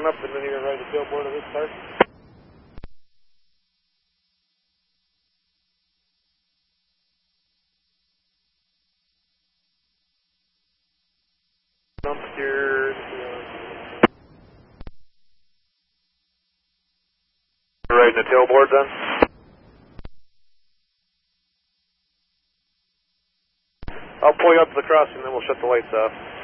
up and then you're going to ride the tailboard of this car? Dump your... You're riding the tailboard then? I'll pull you up to the crossing, then we'll shut the lights off.